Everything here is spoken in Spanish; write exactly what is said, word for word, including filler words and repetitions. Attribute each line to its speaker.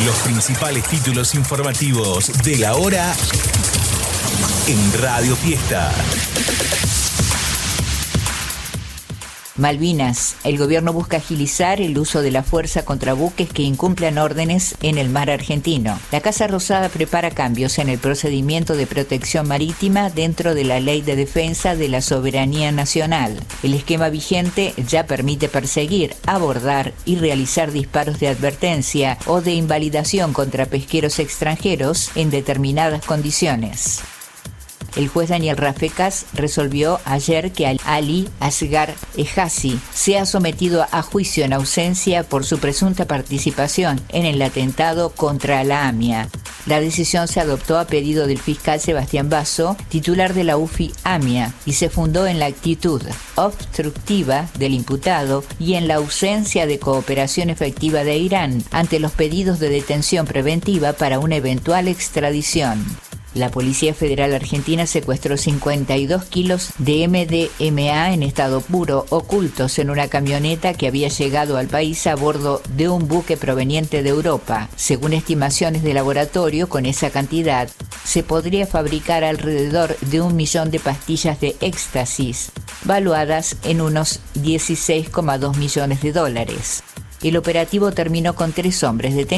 Speaker 1: Los principales títulos informativos de la hora en Radio Fiesta.
Speaker 2: Malvinas. El gobierno busca agilizar el uso de la fuerza contra buques que incumplan órdenes en el mar argentino. La Casa Rosada prepara cambios en el procedimiento de protección marítima dentro de la Ley de Defensa de la Soberanía Nacional. El esquema vigente ya permite perseguir, abordar y realizar disparos de advertencia o de invalidación contra pesqueros extranjeros en determinadas condiciones. El juez Daniel Rafecas resolvió ayer que Ali Asghar Ejazi sea sometido a juicio en ausencia por su presunta participación en el atentado contra la AMIA. La decisión se adoptó a pedido del fiscal Sebastián Basso, titular de la U F I AMIA, y se fundó en la actitud obstructiva del imputado y en la ausencia de cooperación efectiva de Irán ante los pedidos de detención preventiva para una eventual extradición. La Policía Federal Argentina secuestró cincuenta y dos kilos de M D M A en estado puro ocultos en una camioneta que había llegado al país a bordo de un buque proveniente de Europa. Según estimaciones de laboratorio, con esa cantidad se podría fabricar alrededor de un millón de pastillas de éxtasis, valuadas en unos dieciséis coma dos millones de dólares. El operativo terminó con tres hombres detenidos.